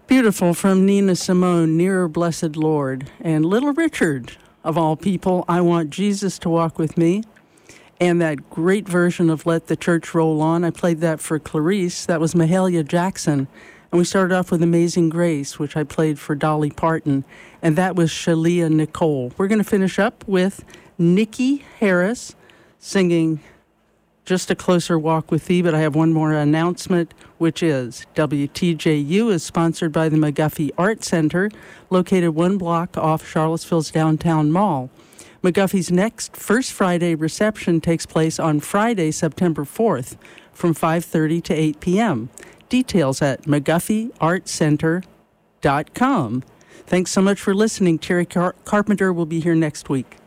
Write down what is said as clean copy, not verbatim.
Beautiful from Nina Simone, Nearer Blessed Lord. And Little Richard, of all people, I Want Jesus to Walk With Me. And that great version of Let the Church Roll On, I played that for Clarice. That was Mahalia Jackson. And we started off with Amazing Grace, which I played for Dolly Parton. And that was Shalia Nicole. We're going to finish up with Nikki Harris singing Just a Closer Walk with Thee, but I have one more announcement, which is WTJU is sponsored by the McGuffey Art Center, located one block off Charlottesville's downtown mall. McGuffey's next First Friday reception takes place on Friday, September 4th, from 5:30 to 8 p.m. Details at McGuffeyArtCenter.com. Thanks so much for listening. Terry Carpenter will be here next week.